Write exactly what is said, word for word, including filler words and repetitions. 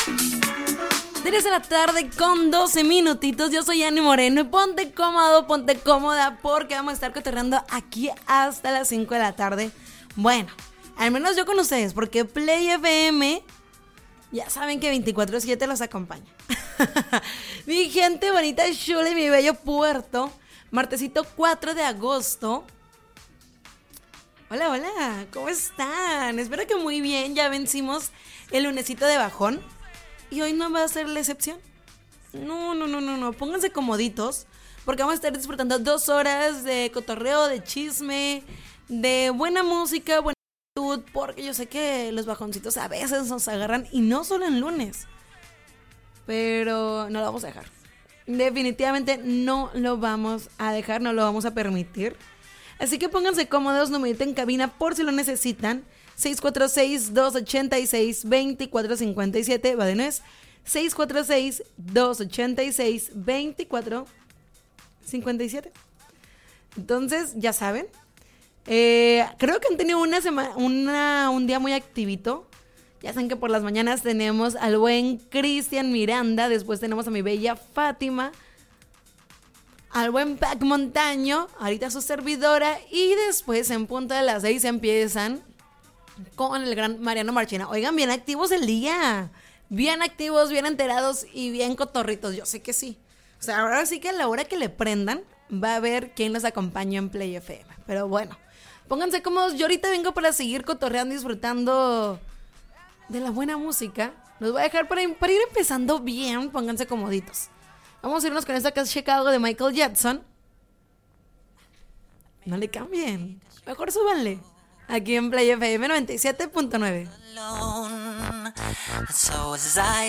tres de la tarde con doce minutitos. Yo soy Ani Moreno y ponte cómodo, ponte cómoda porque vamos a estar cotorreando aquí hasta las cinco de la tarde. Bueno, al menos yo con ustedes, porque Play F M ya saben que veinticuatro siete los acompaña. Mi gente bonita, chula y mi bello puerto. Martesito cuatro de agosto. Hola, hola, ¿cómo están? Espero que muy bien, ya vencimos el lunesito de bajón. Y hoy no va a ser la excepción. No, no, no, no, no. Pónganse comoditos. Porque vamos a estar disfrutando dos horas de cotorreo, de chisme, de buena música, buena actitud. Porque yo sé que los bajoncitos a veces nos agarran. Y no solo en lunes. Pero no lo vamos a dejar. Definitivamente no lo vamos a dejar. No lo vamos a permitir. Así que pónganse cómodos. Numerito en cabina por si lo necesitan. seis cuatro seis, dos ocho seis, dos cuatro cinco siete, va de nuez, seis cuatro seis, dos ocho seis, dos cuatro cinco siete. Entonces, ya saben, eh, creo que han tenido una semana, una, un día muy activito. Ya saben que por las mañanas tenemos al buen Cristian Miranda, después tenemos a mi bella Fátima, al buen Pac Montaño, ahorita su servidora, y después en punto de las seis empiezan con el gran Mariano Marchena. Oigan, bien activos el día. Bien activos, bien enterados y bien cotorritos. Yo sé que sí. O sea, ahora sí que a la hora que le prendan va a ver quién los acompaña en Play F M. Pero bueno, pónganse cómodos. Yo ahorita vengo para seguir cotorreando y disfrutando de la buena música. Los voy a dejar para, para ir empezando bien. Pónganse comoditos. Vamos a irnos con esta que es Chicago de Michael Jackson. No le cambien. Mejor súbanle. Aquí en Play F M noventa y siete punto nueve.